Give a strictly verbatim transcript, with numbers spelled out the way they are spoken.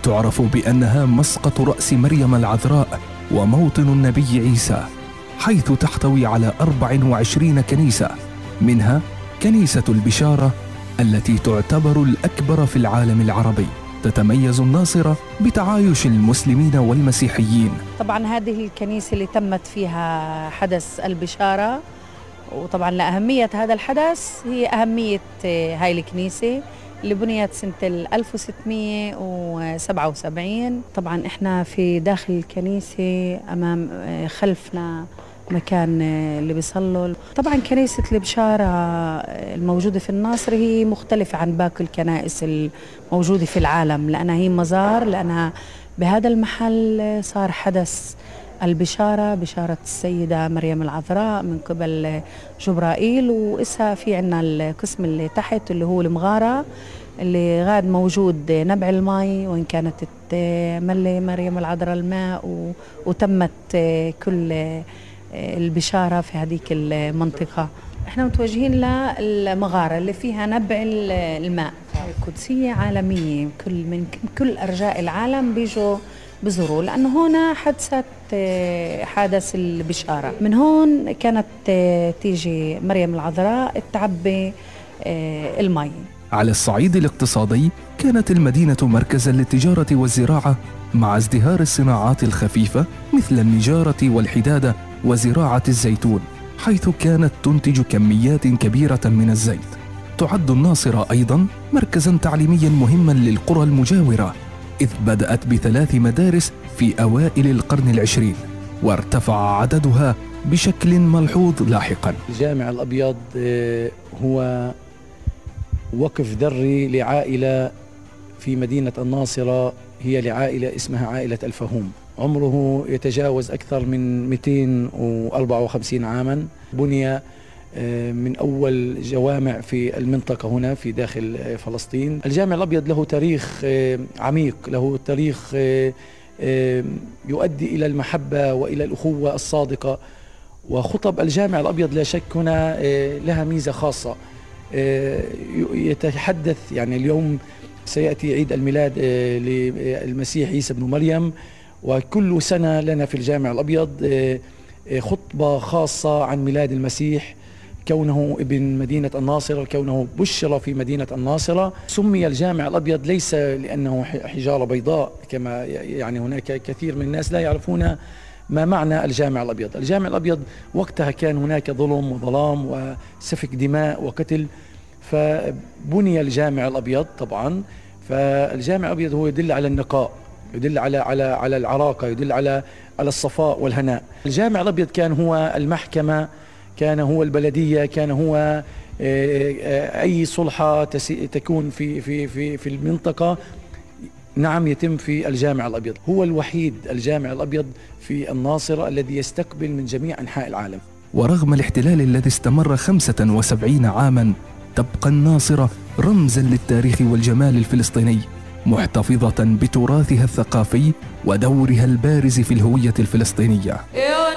وتعرف بأنها مسقط رأس مريم العذراء وموطن النبي عيسى، حيث تحتوي على أربع وعشرين كنيسة، منها كنيسة البشارة التي تعتبر الأكبر في العالم العربي. تتميز الناصرة بتعايش المسلمين والمسيحيين. طبعا هذه الكنيسة اللي تمت فيها حدث البشارة، وطبعا لأهمية هذا الحدث هي أهمية هاي الكنيسة اللي بنيت سنة ألف وستمئة وسبعة وسبعين. طبعا احنا في داخل الكنيسة أمام خلفنا مكان اللي بيصلوا. طبعا كنيسة البشارة الموجودة في الناصرة هي مختلفة عن باقي الكنائس الموجودة في العالم، لأنها هي مزار، لأنها بهذا المحل صار حدث البشارة، بشارة السيدة مريم العذراء من قبل جبرائيل. وإسا في عنا القسم اللي تحت اللي هو المغارة اللي غاد موجود نبع الماء، وإن كانت تملي مريم العذراء الماء وتمت كل البشارة في هذيك المنطقة. احنا متوجهين للمغارة اللي فيها نبع الماء، قدسية عالمية، كل من كل أرجاء العالم بيجوا بزوروا، لأنه هنا حدثت حادث البشارة. من هون كانت تيجي مريم العذراء تعبي المي. على الصعيد الاقتصادي كانت المدينة مركزا للتجارة والزراعة، مع ازدهار الصناعات الخفيفة مثل النجارة والحدادة وزراعة الزيتون، حيث كانت تنتج كميات كبيرة من الزيت. تعد الناصرة أيضا مركزا تعليميا مهما للقرى المجاورة، إذ بدأت بثلاث مدارس في أوائل القرن العشرين، وارتفع عددها بشكل ملحوظ لاحقا. الجامع الأبيض هو وقف ذري لعائلة في مدينة الناصرة، هي لعائلة اسمها عائلة الفهوم، عمره يتجاوز أكثر من مئتين وأربعة وخمسين عاما. بني من أول جوامع في المنطقة هنا في داخل فلسطين. الجامع الأبيض له تاريخ عميق، له تاريخ يؤدي إلى المحبة وإلى الأخوة الصادقة. وخطب الجامع الأبيض لا شك هنا لها ميزة خاصة. يتحدث يعني اليوم سيأتي عيد الميلاد للمسيح عيسى بن مريم، وكل سنة لنا في الجامع الأبيض خطبة خاصة عن ميلاد المسيح، كونه ابن مدينة الناصرة، كونه بشر في مدينة الناصرة. سمي الجامع الأبيض ليس لأنه حجارة بيضاء كما يعني هناك كثير من الناس لا يعرفون ما معنى الجامع الأبيض. الجامع الأبيض وقتها كان هناك ظلم وظلام وسفك دماء وقتل، فبني الجامع الأبيض طبعا. فالجامع الأبيض هو يدل على النقاء، يدل على على على العراقة، يدل على على الصفاء والهناء. الجامع الأبيض كان هو المحكمة، كان هو البلدية، كان هو أي صلحة تكون في في في في المنطقة نعم يتم في الجامع الأبيض. هو الوحيد الجامع الأبيض في الناصرة الذي يستقبل من جميع أنحاء العالم. ورغم الاحتلال الذي استمر خمسة وسبعين عاما، تبقى الناصرة رمزا للتاريخ والجمال الفلسطيني، محتفظة بتراثها الثقافي ودورها البارز في الهوية الفلسطينية.